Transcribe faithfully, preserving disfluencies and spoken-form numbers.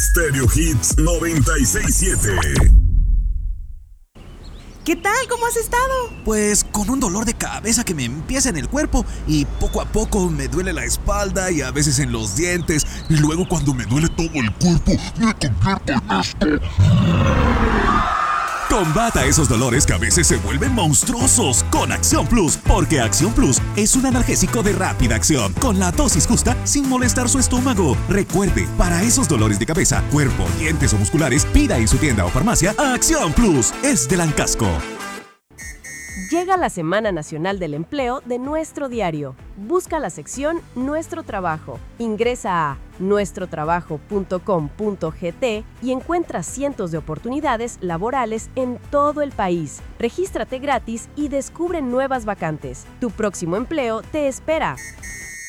Stereo Hits noventa y seis siete. ¿Qué tal? ¿Cómo has estado? Pues con un dolor de cabeza que me empieza en el cuerpo y poco a poco me duele la espalda y a veces en los dientes. Y luego cuando me duele todo el cuerpo, me convierto en esto. Combata esos dolores que a veces se vuelven monstruosos con Acción Plus, porque Acción Plus es un analgésico de rápida acción, con la dosis justa sin molestar su estómago. Recuerde, para esos dolores de cabeza, cuerpo, dientes o musculares, pida en su tienda o farmacia Acción Plus. Es de Lancasco. Llega la Semana Nacional del Empleo de Nuestro Diario. Busca la sección Nuestro Trabajo. Ingresa a nuestro trabajo punto com punto gt y encuentra cientos de oportunidades laborales en todo el país. Regístrate gratis y descubre nuevas vacantes. Tu próximo empleo te espera.